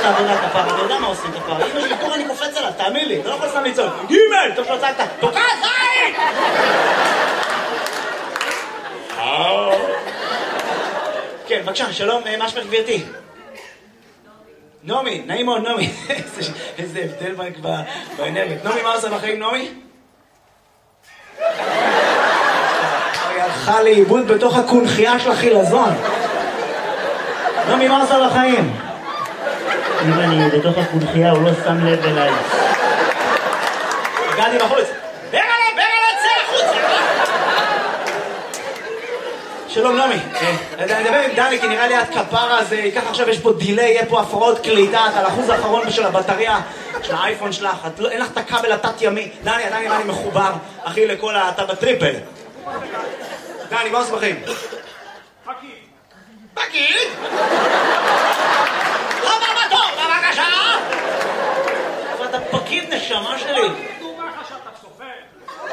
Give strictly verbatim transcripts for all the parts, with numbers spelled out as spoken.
את העבודה כפר, אני יודע מה עושים כפר. אם יש לי תור אני קופץ עליו, תאמין לי, אתה לא יכול סתם לצעוק. גימל, טוב שלא צעקת, תוקע זין! כן, בבקשה, שלום, מה שמך גברתי? נעמי, נעים מאוד, נעמי. איזה הבדל באנרגיות. נעמי, מה עושה בחיים, נעמי? היא הלכה לאיבוד בתוך הקונחייה של החילזון. נעמי, מה עושה בחיים? אם אני בתוך הקונחייה, הוא לא שם לב אליי. הגעתי בחוץ. ברלה, ברלה, צא החוצה! שלום, נעמי. אני מדבר עם דני, כי נראה לי את כפרה, אז ייקח עכשיו, יש פה דילי, יהיה פה הפרעות קליטה, את על האחוז האחרון של הבטריה של האייפון שלך, אין לך את הכבל התת ימי. דני, עדיין נראה לי מחובר, אחי, לכל ה... אתה בטריפל. דני, מה עושה בחיים? פקיד. פקיד? חבר בתור, בבקשה! אבל אתה פקיד נשמה שלי. דומה לך שאתה סופר.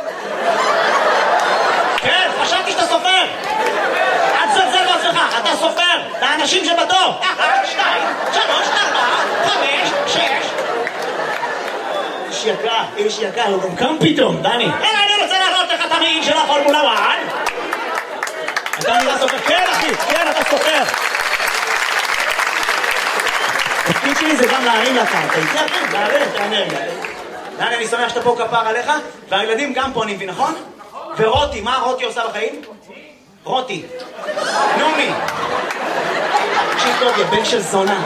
כן, חשבתי שאתה סופר. אל תזלזל בעצמך, אתה סופר. את האנשים שבתור. אחת, שתיים, שלוש, ארבע, חמש, שש. איש יקר, איש יקר, הוא גם קם פתאום, דני. אלא אני רוצה להראות לך את המעיל של הפורמולה אחת. אתה נראה סופר. כן, אחי, כן, אתה סופר. התפקיד שלי זה גם להרים לקרקע. זה כן, להרים את האנרגיה. דני, אני שמח שאתה פה כפר עליך, והילדים גם פה, אני מבין, נכון? ורותי, מה רותי עושה בחיים? רותי. נעמי. תקשיב טוב, יא בן של זונה.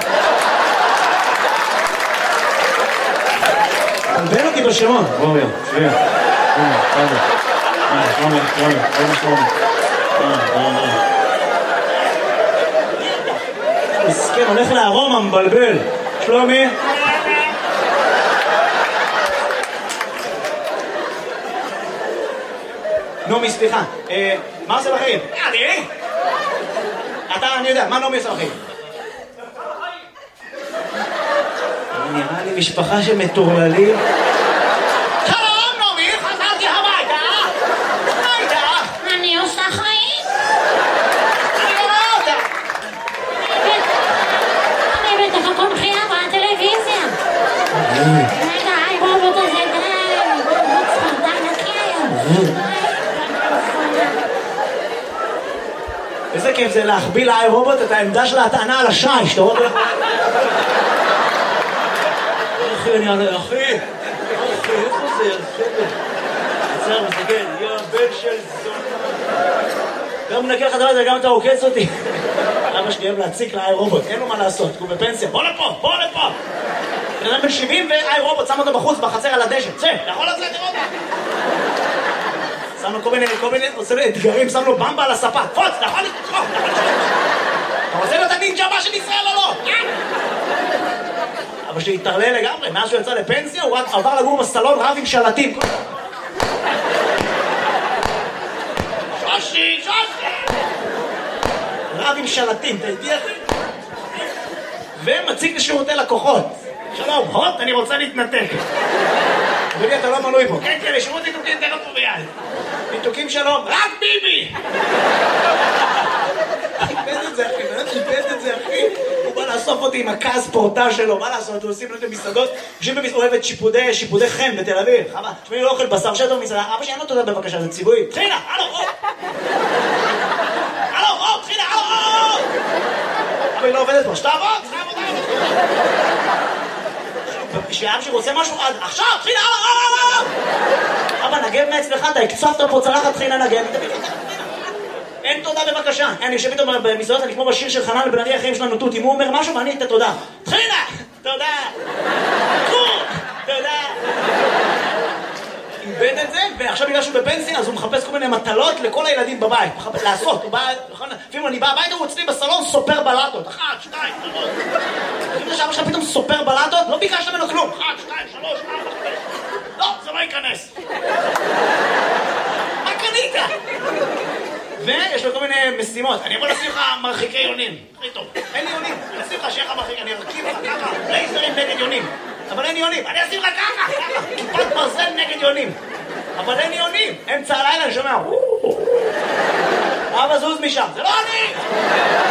תלבן אותי בשמות. בואו, יו, שביע. שלומי, שלומי. שלומי, שלומי, שלומי, שלומי. מסכן, הולך לארום המבלבל. שלומי. נעמי, סליחה. מה עושה בחיים? אני? אתה, אני יודע, מה נעמי עושה בחיים? נראה לי משפחה של מטורללים. שלום, נעמי, חזרתי הביתה. מה איתך? אני עושה חיים. אני לא רואה אותה. אני בתוך הקונחייה בטלוויזיה. רגע, היי רובוט הזה, די. רובוט ספרדן נקי היום. איזה כיף זה להחביא לאי רובוט את העמדה של ההטענה על השיש, אתה רואה? אחי, אני אענה, אחי, אחי, איפה זה? עצר, מסתכל, יא בן של זון. גם מנקה לך דבר הזה, גם אתה עוקץ אותי. אבא שלי אוהב להציק לאי רובוט, אין לו מה לעשות, הוא בפנסיה. בוא לפה, בוא לפה. בן אדם בן שבעים ואי רובוט, שם אותו בחוץ, בחצר על הדשא. צא, אתה יכול לצאת לראות? שם לו כל מיני, כל מיני, עושה לי אתגרים, שם לו במבה על הספה. פוץ, אתה יכול לתקוף, אתה יכול לתקוף. אתה רוצה להיות הנינג'ה הבא של ישראל או לא? אבל שהתערלל לגמרי, מאז שהוא יצא לפנסיה, הוא עבר לגור בסלון רב עם שלטים. שושי, שושי! רב עם שלטים, אתה איתי אחי? ומציג לשירותי לקוחות. שלום, הוט, אני רוצה להתנתק. אדוני, אתה לא מנוי פה. כן, כן, לשירות ניתוקים תכף פה ביד. ניתוקים שלום, רק ביבי! חיפד את זה, אחי, באמת חיפד את זה, אחי. הוא בא לאסוף אותי עם הכעס פורטה שלו, מה לעשות? הוא עושים לו את המסעדות, יושבים במסעדות, אוהב את שיפודי, שיפודי חן בתל אביב. חבל, תשמעי, לא אוכל בשר שטו במסעדה. אבא שאין לו תודה בבקשה, זה ציבורי. תחילה, הלו, או! הלו, או, תחילה, הלו, או! אבל היא לא עובדת פה, שתעבוד, שתעבוד, כשאבא שרוצה משהו, עכשיו, תחילה, הלו, או! אבא, נגב מאצלך, אתה הקצפת פה צלחת תחילה נגב. אין תודה בבקשה. אני יושב איתו במסעדות, אני כמו בשיר של חנן בן ארי, החיים שלנו תות. אם הוא אומר משהו, ואני אתן תודה. תחילה! תודה! קור! תודה! איבד את זה, ועכשיו בגלל שהוא בפנסיה, אז הוא מחפש כל מיני מטלות לכל הילדים בבית. לעשות, הוא בא... לפעמים אני בא הביתה, הוא אצלי בסלון סופר בלטות. אחת, שתיים, שלוש. אם זה שאבא שלך פתאום סופר בלטות, לא ביקשת ממנו כלום. אחת, שתיים, שלוש, ארבע, חמש. לא, זה לא ייכנס. מה קנית? ויש לו כל מיני משימות. אני יכול לשים לך מרחיקי יונים. הכי טוב. אין לי יונים. אני אשים לך שיהיה לך מרחיק, אני ארכיב לך ככה. לייזרים נגד יונים. אבל אין יונים. אני אשים לך ככה, ככה. כיפת ברזל נגד יונים. אבל אין יונים. אמצע הלילה אני שומע. אבא זוז משם. זה לא אני!